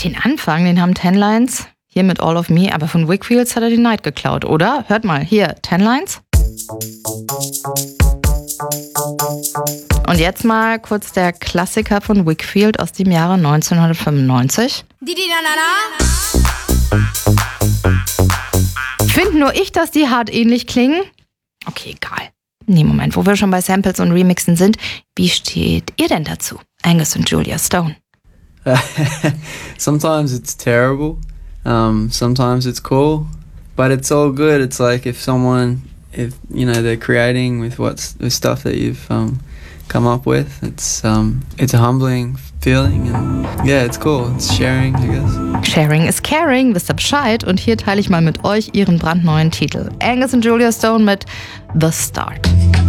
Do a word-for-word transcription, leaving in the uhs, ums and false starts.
Den Anfang, den haben Ten Lines hier mit All of Me, aber von Whigfields hat er die Night geklaut, oder? Hört mal, hier, Ten Lines. Und jetzt mal kurz der Klassiker von Whigfield aus dem Jahre neunzehnhundertfünfundneunzig. Find nur ich, dass die hart ähnlich klingen? Okay, egal. Nee, Moment, wo wir schon bei Samples und Remixen sind, wie steht ihr denn dazu? Angus und Julia Stone. Sometimes it's terrible, um, sometimes it's cool, but it's all good. It's like if someone, if you know, they're creating with what's with stuff that you've um, come up with, it's um, it's a humbling feeling, and yeah, it's cool. It's sharing, I guess. Sharing is caring, wisst ihr Bescheid? Und hier teile ich mal mit euch ihren brandneuen Titel. Angus und Julia Stone mit The Start.